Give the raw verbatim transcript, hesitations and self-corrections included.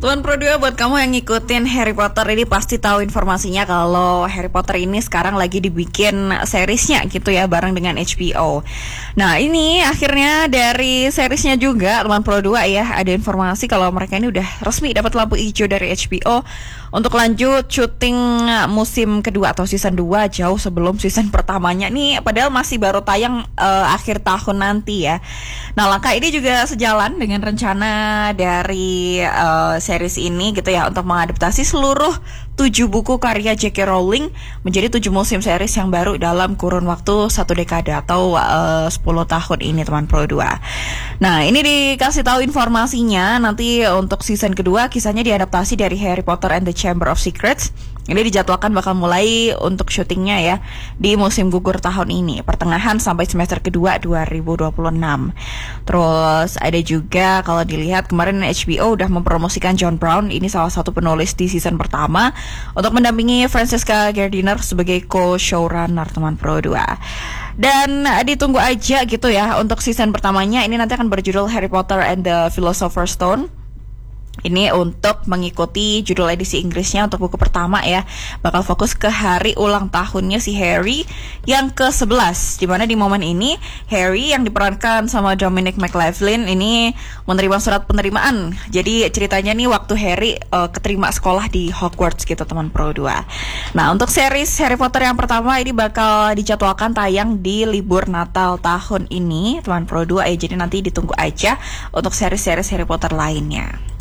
Tuan Pro dua, buat kamu yang ngikutin Harry Potter ini pasti tahu informasinya kalau Harry Potter ini sekarang lagi dibikin seriesnya gitu ya, bareng dengan H B O. Nah ini akhirnya dari seriesnya juga Tuan Pro dua ya, ada informasi kalau mereka ini udah resmi dapat lampu hijau dari H B O untuk lanjut syuting musim kedua atau season dua jauh sebelum season pertamanya nih, padahal masih baru tayang uh, akhir tahun nanti ya. Nah langkah ini juga sejalan dengan rencana dari uh, series ini gitu ya, untuk mengadaptasi seluruh tujuh buku karya J K Rowling menjadi tujuh musim series yang baru dalam kurun waktu satu dekade atau uh, sepuluh tahun ini teman Pro dua. Nah ini dikasih tahu informasinya, nanti untuk season kedua kisahnya diadaptasi dari Harry Potter and the Chamber of Secrets. Ini dijadwalkan bakal mulai untuk syutingnya ya di musim gugur tahun ini, pertengahan sampai semester kedua dua ribu dua puluh enam. Terus ada juga kalau dilihat kemarin H B O udah mempromosikan John Brown, ini salah satu penulis di season pertama, untuk mendampingi Francesca Gardiner sebagai co-showrunner teman Pro dua. Dan ditunggu aja gitu ya untuk season pertamanya, ini nanti akan berjudul Harry Potter and the Philosopher's Stone. Ini untuk mengikuti judul edisi Inggrisnya untuk buku pertama ya, bakal fokus ke hari ulang tahunnya si Harry yang ke sebelas, dimana di momen ini Harry yang diperankan sama Dominic McLaughlin ini menerima surat penerimaan. Jadi ceritanya nih waktu Harry uh, keterima sekolah di Hogwarts gitu teman Pro dua. Nah untuk series Harry Potter yang pertama ini bakal dijadwalkan tayang di libur Natal tahun ini teman Pro dua ya, jadi nanti ditunggu aja untuk series-series Harry Potter lainnya.